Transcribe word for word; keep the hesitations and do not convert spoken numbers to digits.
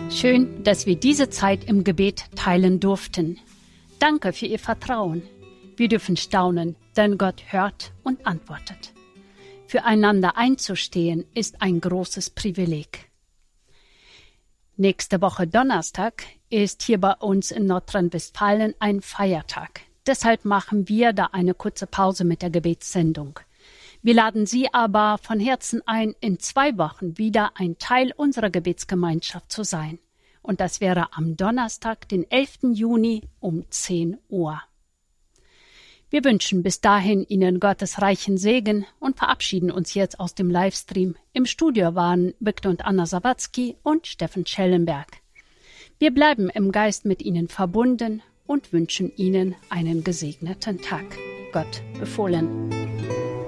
Schön, dass wir diese Zeit im Gebet teilen durften. Danke für Ihr Vertrauen. Wir dürfen staunen, denn Gott hört und antwortet. Füreinander einzustehen ist ein großes Privileg. Nächste Woche Donnerstag ist hier bei uns in Nordrhein-Westfalen ein Feiertag. Deshalb machen wir da eine kurze Pause mit der Gebetssendung. Wir laden Sie aber von Herzen ein, in zwei Wochen wieder ein Teil unserer Gebetsgemeinschaft zu sein. Und das wäre am Donnerstag, den elften Juni um zehn Uhr. Wir wünschen bis dahin Ihnen Gottes reichen Segen und verabschieden uns jetzt aus dem Livestream. Im Studio waren Victor und Anna Sawatzki und Steffen Schellenberg. Wir bleiben im Geist mit Ihnen verbunden und wünschen Ihnen einen gesegneten Tag. Gott befohlen.